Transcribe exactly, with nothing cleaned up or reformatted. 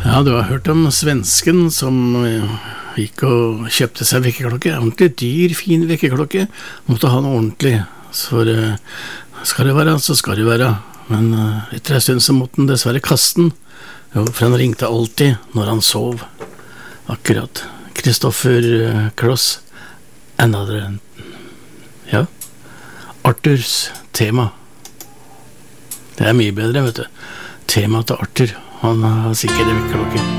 Ja, du har hørt om svensken som gikk og kjøpte seg vekkerklokke. Ordentlig dyr, fin vekkerklokke. Måtte ha noe ordentlig. Så skal det være, så skal det være. Men etter en stund så måtte han dessverre kaste den. Jo, for han ringte alltid når han sov. Akkurat. Christopher Cross. Another. Ja. Arthurs tema. Det er mye bedre, vet du. Tema til Arthur. Han har sikkert en vekkerklokke.